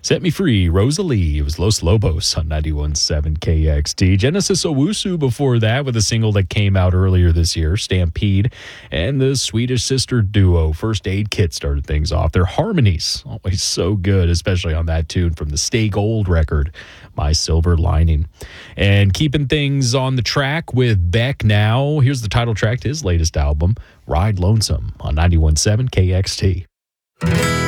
Set Me Free, Rosalie. It was Los Lobos on 91.7 KXT. Genesis Owusu before that with a single that came out earlier this year, Stampede. And the Swedish sister duo, First Aid Kit, started things off. Their harmonies, always so good, especially on that tune from the Stay Gold record, My Silver Lining. And keeping things on the track with Beck now. Here's the title track to his latest album, Ride Lonesome on 91.7 KXT.